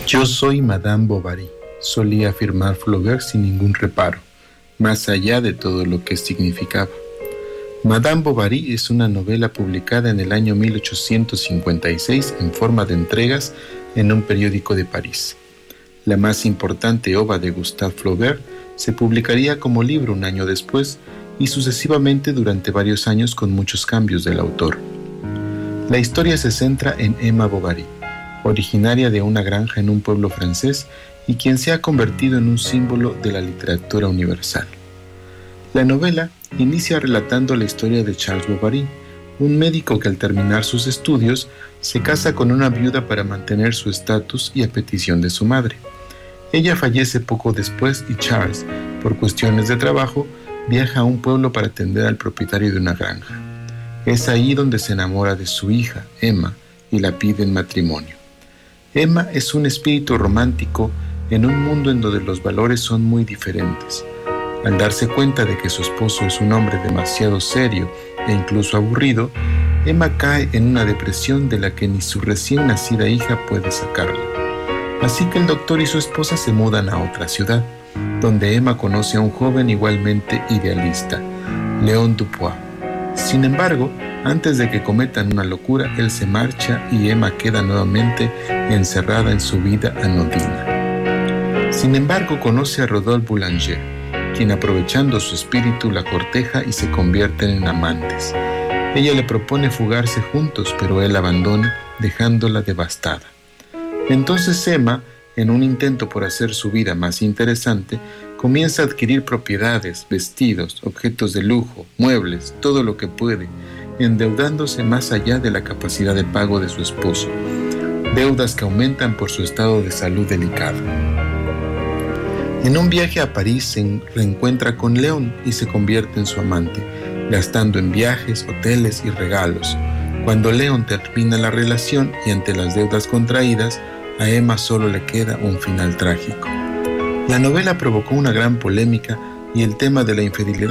Yo soy Madame Bovary, solía afirmar Flaubert sin ningún reparo, más allá de todo lo que significaba. Madame Bovary es una novela publicada en el año 1856 en forma de entregas en un periódico de París. La más importante obra de Gustave Flaubert se publicaría como libro un año después y sucesivamente durante varios años con muchos cambios del autor. La historia se centra en Emma Bovary, originaria de una granja en un pueblo francés y quien se ha convertido en un símbolo de la literatura universal. La novela inicia relatando la historia de Charles Bovary, un médico que al terminar sus estudios se casa con una viuda para mantener su estatus y a petición de su madre. Ella fallece poco después y Charles, por cuestiones de trabajo, viaja a un pueblo para atender al propietario de una granja. Es ahí donde se enamora de su hija, Emma, y la pide en matrimonio. Emma es un espíritu romántico en un mundo en donde los valores son muy diferentes. Al darse cuenta de que su esposo es un hombre demasiado serio e incluso aburrido, Emma cae en una depresión de la que ni su recién nacida hija puede sacarla. Así que el doctor y su esposa se mudan a otra ciudad, donde Emma conoce a un joven igualmente idealista, Léon Dupuis. Sin embargo, antes de que cometan una locura, él se marcha y Emma queda nuevamente encerrada en su vida anodina. Sin embargo, conoce a Rodolphe Boulanger, quien aprovechando su espíritu la corteja y se convierten en amantes. Ella le propone fugarse juntos, pero él abandona, dejándola devastada. Entonces Emma, en un intento por hacer su vida más interesante, comienza a adquirir propiedades, vestidos, objetos de lujo, muebles, todo lo que puede, endeudándose más allá de la capacidad de pago de su esposo, deudas que aumentan por su estado de salud delicado. En un viaje a París se reencuentra con Léon y se convierte en su amante, gastando en viajes, hoteles y regalos. Cuando Léon termina la relación y ante las deudas contraídas, a Emma solo le queda un final trágico. La novela provocó una gran polémica y el tema de la infidelidad